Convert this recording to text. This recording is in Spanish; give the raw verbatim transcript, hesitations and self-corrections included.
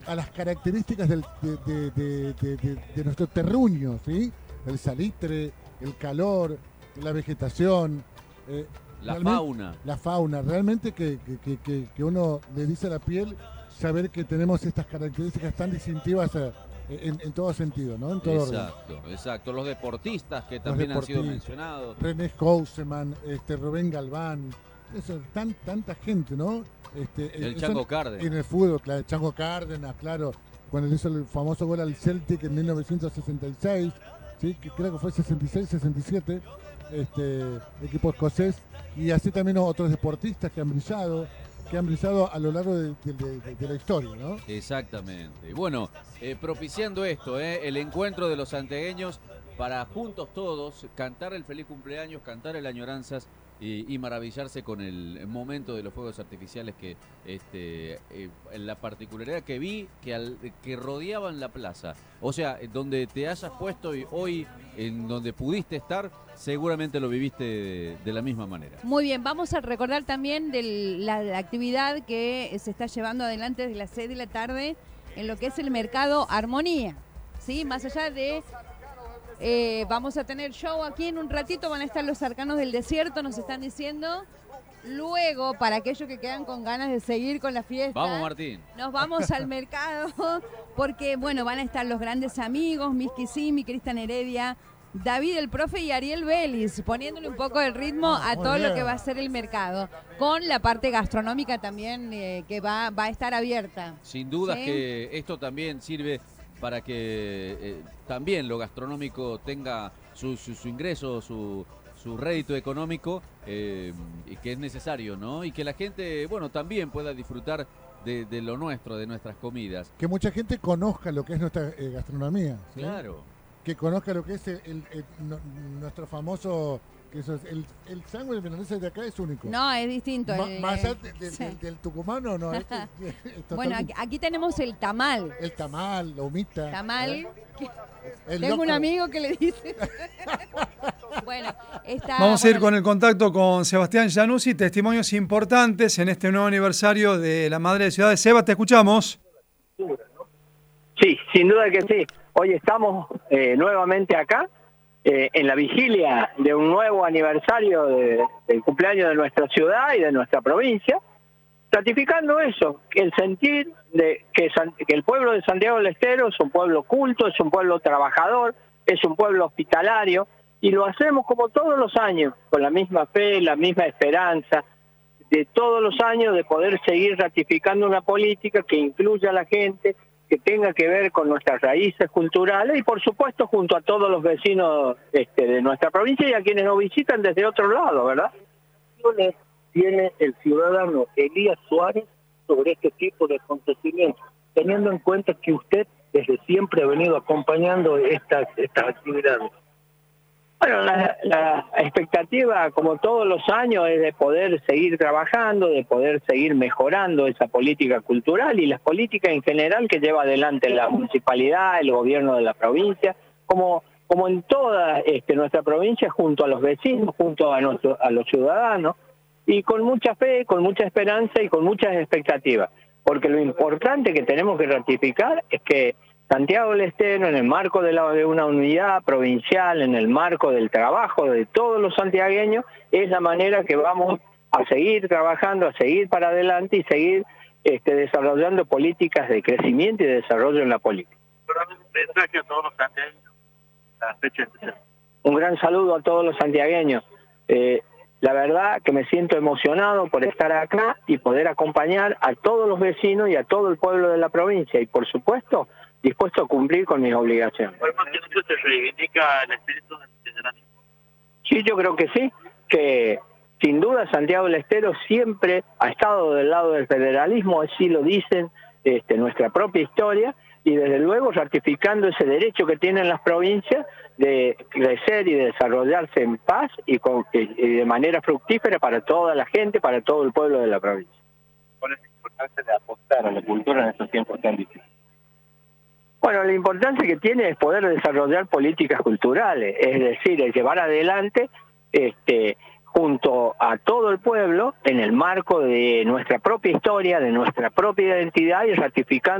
a las características del, de, de, de, de, de, de nuestro terruño, ¿sí? El salitre, el calor, la vegetación, eh, la fauna. La fauna, realmente que, que, que, que uno le dice a la piel saber que tenemos estas características tan distintivas eh, en, en todo sentido, ¿no? En todo exacto, orden. exacto. Los deportistas que Los también deportistas, han sido mencionados. René Houseman, este, Rubén Galván, eso, tan, tanta gente, ¿no? Este, el Chango Cárdenas. En el fútbol, claro, el Chango Cárdenas, claro, cuando hizo el famoso gol al Celtic en mil novecientos sesenta y seis, ¿sí? Que creo que fue sesenta y seis sesenta y siete, este, equipo escocés, y así también otros deportistas que han brillado, que han brillado a lo largo de, de, de, de la historia, ¿no? Exactamente. Y bueno, eh, propiciando esto, eh, el encuentro de los santiagueños para juntos todos cantar el feliz cumpleaños, cantar el añoranzas y, y maravillarse con el momento de los fuegos artificiales que, este, eh, la particularidad que vi que, al, que rodeaban la plaza. O sea, donde te hayas puesto y hoy, en donde pudiste estar, seguramente lo viviste de, de la misma manera. Muy bien, vamos a recordar también de la, la actividad que se está llevando adelante desde las seis de la tarde en lo que es el mercado Armonía, ¿sí? Más allá de... Eh, vamos a tener show aquí en un ratito, van a estar los arcanos del desierto, nos están diciendo. Luego, para aquellos que quedan con ganas de seguir con la fiesta, vamos, Martín, nos vamos al mercado, porque bueno, van a estar los grandes amigos, Miski Simi, Cristian Heredia, David el Profe y Ariel Vélez, poniéndole un poco de ritmo a todo lo que va a ser el mercado, con la parte gastronómica también eh, que va, va a estar abierta. Sin duda, ¿sí? Que esto también sirve para que eh, también lo gastronómico tenga su, su, su ingreso, su, su rédito económico, eh, y que es necesario, ¿no? Y que la gente, bueno, también pueda disfrutar de, de lo nuestro, de nuestras comidas. Que mucha gente conozca lo que es nuestra eh, gastronomía, ¿sí? Claro. Que conozca lo que es el, el, el, el, nuestro famoso... Que eso es, el, el sándwich milanesa de acá es único. No, es distinto. Ma, el, más allá de, de, sí. del, del tucumano, no. Este, es bueno, aquí, aquí tenemos el tamal. El tamal, la humita. Tamal. ¿Eh? Tengo loco. un amigo que le dice. Bueno, está, vamos bueno, a ir con el contacto con Sebastián Januzzi, testimonios importantes en este nuevo aniversario de la Madre de Ciudades. Seba, te escuchamos. Sí, sin duda que sí. Hoy estamos eh, nuevamente acá. Eh, en la vigilia de un nuevo aniversario de, del cumpleaños de nuestra ciudad y de nuestra provincia, ratificando eso, que el sentir de que, San, que el pueblo de Santiago del Estero es un pueblo culto, es un pueblo trabajador, es un pueblo hospitalario, y lo hacemos como todos los años, con la misma fe, la misma esperanza, de todos los años de poder seguir ratificando una política que incluya a la gente, que tenga que ver con nuestras raíces culturales y por supuesto junto a todos los vecinos este, de nuestra provincia y a quienes nos visitan desde otro lado, ¿verdad? ¿Qué tiene el ciudadano Elías Suárez sobre este tipo de acontecimientos, teniendo en cuenta que usted desde siempre ha venido acompañando estas, estas actividades? Bueno, la, la expectativa, como todos los años, es de poder seguir trabajando, de poder seguir mejorando esa política cultural y las políticas en general que lleva adelante la municipalidad, el gobierno de la provincia, como, como en toda este, nuestra provincia, junto a los vecinos, junto a, nuestro, a los ciudadanos, y con mucha fe, con mucha esperanza y con muchas expectativas. Porque lo importante que tenemos que ratificar es que Santiago del Estero, en el marco de, la, de una unidad provincial, en el marco del trabajo de todos los santiagueños, es la manera que vamos a seguir trabajando, a seguir para adelante y seguir este, desarrollando políticas de crecimiento y de desarrollo en la política. Un mensaje a todos los santiagueños. La fecha especial. Un gran saludo a todos los santiagueños. Eh, la verdad que me siento emocionado por estar acá y poder acompañar a todos los vecinos y a todo el pueblo de la provincia. Y por supuesto, dispuesto a cumplir con mis obligaciones. ¿Por qué no se reivindica el espíritu del federalismo? Sí, yo creo que sí, que sin duda Santiago del Estero siempre ha estado del lado del federalismo, así lo dicen este, nuestra propia historia, y desde luego ratificando ese derecho que tienen las provincias de crecer y de desarrollarse en paz y, con, y de manera fructífera para toda la gente, para todo el pueblo de la provincia. ¿Cuál es la importancia de apostar a la cultura en estos tiempos tan difíciles? Bueno, la importancia que tiene es poder desarrollar políticas culturales, es decir, el llevar adelante este, junto a todo el pueblo en el marco de nuestra propia historia, de nuestra propia identidad y ratificando